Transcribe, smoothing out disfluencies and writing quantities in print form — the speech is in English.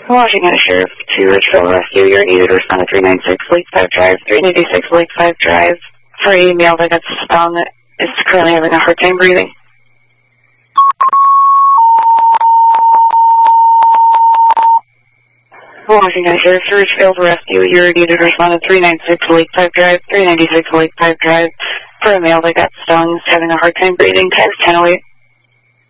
Washington Sheriff to Richfield Rescue. You're needed to respond to 396 Lake 5 Drive, 396 Lake 5 Drive for a male that got stung. Is currently having a hard time breathing. Washington Sheriff to Richfield Rescue. You're needed to respond to 396 Lake 5 Drive, 396 Lake 5 Drive for a male that got stung. Is having a hard time breathing. Text 1008.